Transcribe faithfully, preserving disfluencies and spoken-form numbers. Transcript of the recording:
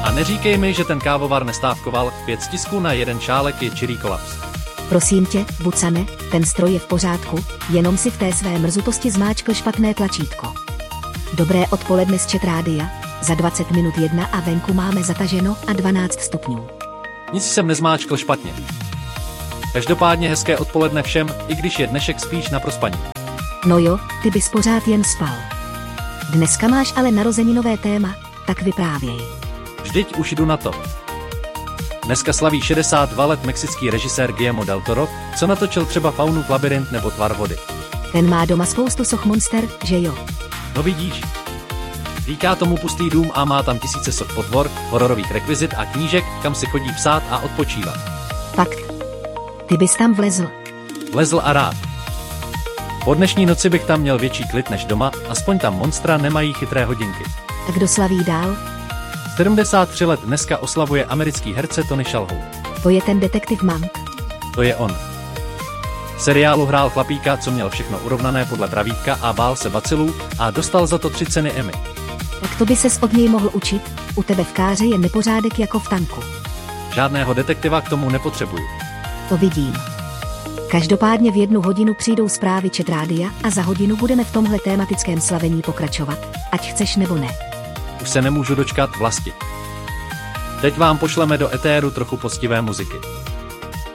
A neříkej mi, že ten kávovar nestávkoval, pět stisků na jeden šálek je čirý kolaps. Prosím tě, Bucane, ten stroj je v pořádku, jenom si v té své mrzutosti zmáčkl špatné tlačítko. Dobré odpoledne z Chat Rádia, za dvacet minut jedna a venku máme zataženo a dvanáct stupňů. Nic jsem nezmáčkl špatně. Každopádně hezké odpoledne všem, i když je dnešek spíš na prospaní. No jo, ty bys pořád jen spal. Dneska máš ale narozeninové téma, tak vyprávěj. Vždyť už jdu na to. Dneska slaví šedesát dva let mexický režisér Guillermo del Toro, co natočil třeba Faunův labyrint nebo Tvar vody. Ten má doma spoustu soch monster, že jo? No vidíš. Říká tomu pustý dům a má tam tisíce soch potvor, hororových rekvizit a knížek, kam si chodí psát a odpočívat. Fakt. Ty bys tam vlezl. Vlezl a rád. Po dnešní noci bych tam měl větší klid než doma, aspoň tam monstra nemají chytré hodinky. A kdo slaví dál? sedmdesát tři let dneska oslavuje americký herce Tony Shalhoub. To je ten detektiv Monk. To je on. V seriálu hrál chlapíka, co měl všechno urovnané podle pravítka a bál se bacilů a dostal za to tři ceny Emmy. Tak to by ses od něj mohl učit, u tebe v káře je nepořádek jako v tanku. Žádného detektiva k tomu nepotřebuju. To vidím. Každopádně v jednu hodinu přijdou zprávy Chat Rádia a za hodinu budeme v tomhle tématickém slavení pokračovat, ať chceš nebo ne. Už se nemůžu dočkat, vlasti. Teď vám pošleme do etéru trochu postivé muziky.